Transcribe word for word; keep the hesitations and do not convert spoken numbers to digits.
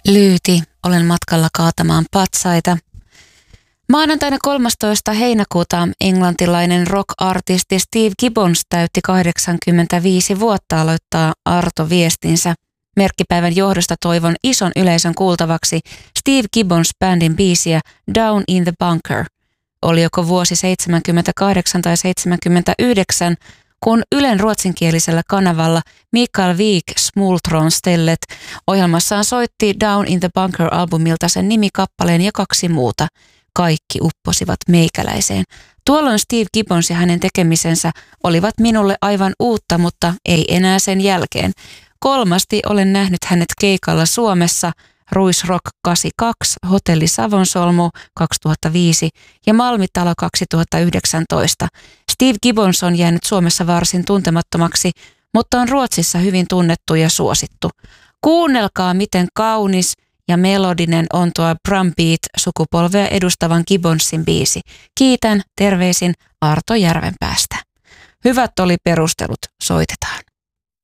Lyyti, olen matkalla kaatamaan patsaita. Maanantaina kolmastoista heinäkuuta englantilainen rock-artisti Steve Gibbons täytti kahdeksankymmentäviisi vuotta aloittaa Arto viestinsä. Merkkipäivän johdosta toivon ison yleisön kuultavaksi Steve Gibbons-bändin biisiä Down in the Bunker. Oli joko vuosi seitsemänkymmentäkahdeksan tai seitsemänkymmentäyhdeksän, kun Ylen ruotsinkielisellä kanavalla Mikael Wik Smultronstellet ohjelmassaan soitti Down in the Bunker-albumilta sen nimikappaleen ja kaksi muuta. Kaikki upposivat meikäläiseen. Tuolloin Steve Gibbons ja hänen tekemisensä olivat minulle aivan uutta, mutta ei enää sen jälkeen. Kolmasti olen nähnyt hänet keikalla Suomessa, Ruisrock kahdeksankymmentäkaksi, Hotelli Savonsolmu kaksituhattaviisi ja Malmitalo kaksituhattayhdeksäntoista. Steve Gibbons on jäänyt Suomessa varsin tuntemattomaksi, mutta on Ruotsissa hyvin tunnettu ja suosittu. Kuunnelkaa, miten kaunis ja melodinen on tuo drum beat-sukupolvea edustavan Gibbonsin biisi. Kiitän, terveisin Arto Järvenpäästä. Hyvät oli perustelut, soitetaan.